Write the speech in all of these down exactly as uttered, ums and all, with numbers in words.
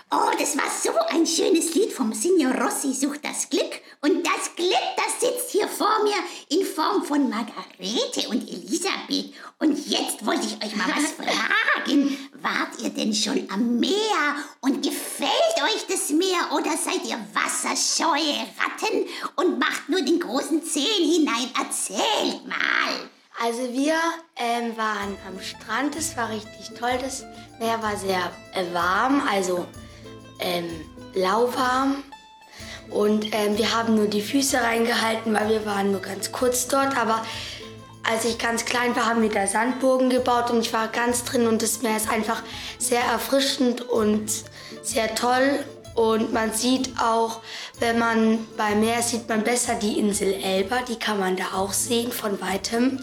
Oh, das war so ein schönes Lied vom Signor Rossi sucht das Glück. Und das Glück, das sitzt hier vor mir in Form von Margarete und Elisabeth. Und jetzt wollte ich euch mal was fragen. Wart ihr denn schon am Meer? Und gefällt euch das Meer? Oder seid ihr wasserscheue Ratten und macht nur den großen Zehen hinein? Erzählt mal. Also wir ähm, waren am Strand, es war richtig toll. Das Meer war sehr äh, warm, also ähm, lauwarm. Und ähm, wir haben nur die Füße reingehalten, weil wir waren nur ganz kurz dort. Aber als ich ganz klein war, haben wir da Sandburgen gebaut und ich war ganz drin. Und das Meer ist einfach sehr erfrischend und sehr toll. Und man sieht auch, wenn man beim Meer sieht man besser die Insel Elba. Die kann man da auch sehen von Weitem.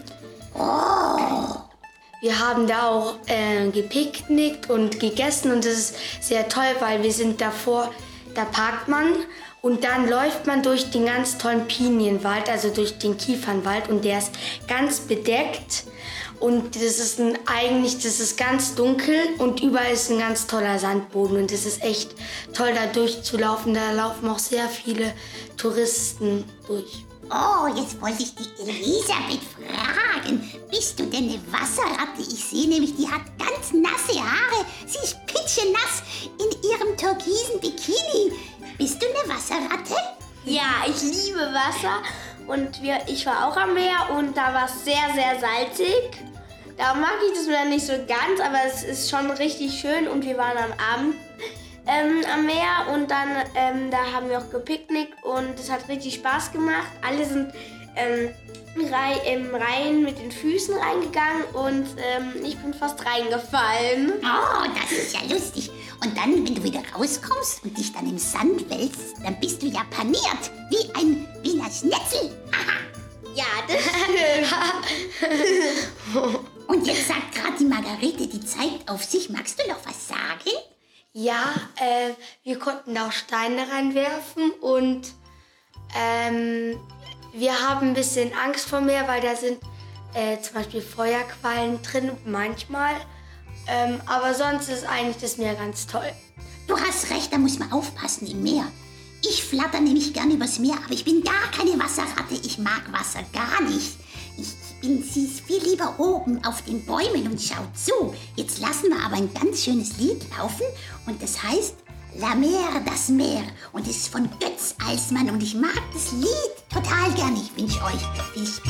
Oh. Wir haben da auch äh, gepicknickt und gegessen und das ist sehr toll, weil wir sind davor, da parkt man und dann läuft man durch den ganz tollen Pinienwald, also durch den Kiefernwald und der ist ganz bedeckt und das ist ein, eigentlich, das ist ganz dunkel und überall ist ein ganz toller Sandboden und es ist echt toll da durchzulaufen, da laufen auch sehr viele Touristen durch. Oh, jetzt wollte ich die Elisabeth fragen. Bist du denn eine Wasserratte? Ich sehe nämlich, die hat ganz nasse Haare. Sie ist pitschenass in ihrem türkisen Bikini. Bist du eine Wasserratte? Ja, ich liebe Wasser und wir, ich war auch am Meer und da war es sehr, sehr salzig. Da mag ich das Meer nicht so ganz, aber es ist schon richtig schön und wir waren am Abend ähm, am Meer und dann ähm, da haben wir auch gepicknickt und es hat richtig Spaß gemacht. Alle sind ähm, rei im Rhein mit den Füßen reingegangen und ähm, ich bin fast reingefallen. Oh, das ist ja lustig. Und dann, wenn du wieder rauskommst und dich dann im Sand wälzt, dann bist du ja paniert, wie ein Wiener Schnitzel. Aha. Ja, das stimmt. Und jetzt sagt gerade die Margarete, die zeigt auf sich. Magst du noch was sagen? Ja, äh, wir konnten auch Steine reinwerfen und ähm, wir haben ein bisschen Angst vor Meer, weil da sind äh, zum Beispiel Feuerquallen drin manchmal. Ähm, aber sonst ist eigentlich das Meer ganz toll. Du hast recht, da muss man aufpassen im Meer. Ich flatter nämlich gern übers Meer, aber ich bin gar keine Wasserratte. Ich mag Wasser gar nicht. Ich bin sie viel lieber oben auf den Bäumen und schaut zu. Jetzt lassen wir aber ein ganz schönes Lied laufen und das heißt La Mer, das Meer. Und es ist von Götz Alsmann und ich mag das Lied total gern. Ich wünsche euch viel Spaß.